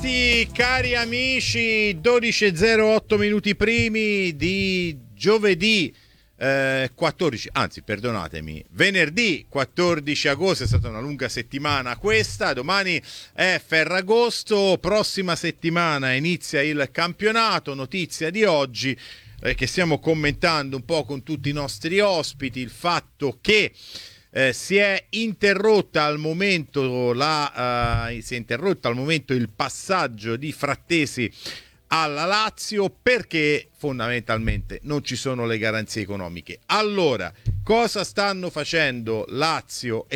Questi, cari amici, 12:08 minuti primi di giovedì 14, anzi perdonatemi, venerdì 14 agosto. È stata una lunga settimana questa, domani è Ferragosto, prossima settimana inizia il campionato. Notizia di oggi che stiamo commentando un po' con tutti i nostri ospiti, il fatto che si è interrotta al momento il passaggio di Frattesi alla Lazio, perché fondamentalmente non ci sono le garanzie economiche. Allora, cosa stanno facendo Lazio